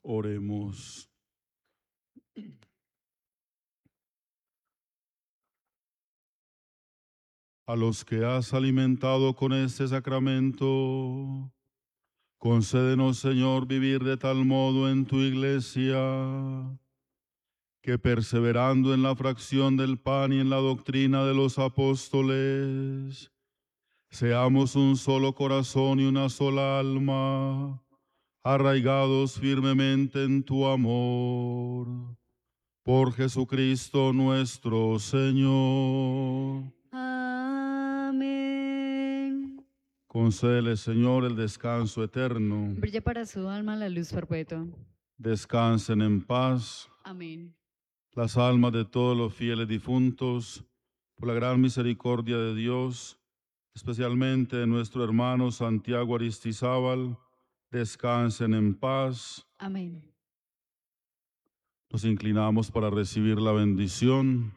Oremos. A los que has alimentado con este sacramento, concédenos, Señor, vivir de tal modo en tu iglesia, que perseverando en la fracción del pan y en la doctrina de los apóstoles, seamos un solo corazón y una sola alma, arraigados firmemente en tu amor. Por Jesucristo nuestro Señor. Amén. Concédele, Señor, el descanso eterno. Brille para su alma la luz perpetua. Descansen en paz Amén. las almas de todos los fieles difuntos, por la gran misericordia de Dios, especialmente de nuestro hermano Santiago Aristizábal, descansen en paz. Amén. Nos inclinamos para recibir la bendición.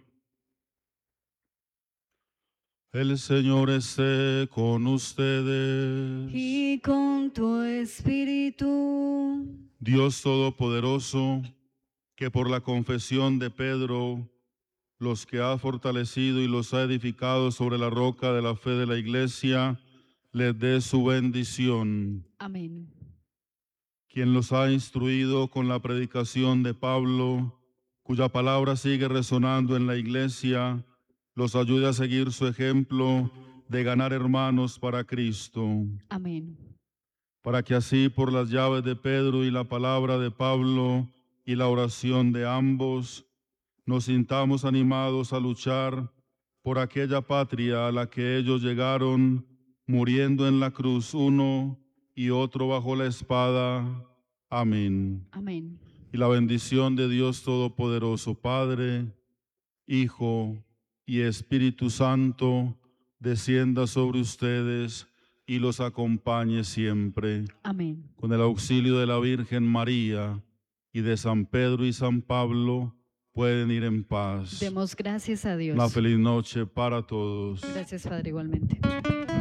El Señor esté con ustedes. Y con tu espíritu. Dios Todopoderoso, que por la confesión de Pedro, los que ha fortalecido y los ha edificado sobre la roca de la fe de la Iglesia, les dé su bendición. Amén. Quien los ha instruido con la predicación de Pablo, cuya palabra sigue resonando en la Iglesia, los ayude a seguir su ejemplo de ganar hermanos para Cristo, Amén. para que así por las llaves de Pedro y la palabra de Pablo y la oración de ambos, nos sintamos animados a luchar por aquella patria a la que ellos llegaron, muriendo en la cruz uno y otro bajo la espada. Amén. Amén. Y la bendición de Dios Todopoderoso, Padre, Hijo y Espíritu Santo, descienda sobre ustedes y los acompañe siempre. Amén. Con el auxilio de la Virgen María y de San Pedro y San Pablo, pueden ir en paz. Demos gracias a Dios. Una feliz noche para todos. Gracias, Padre, igualmente.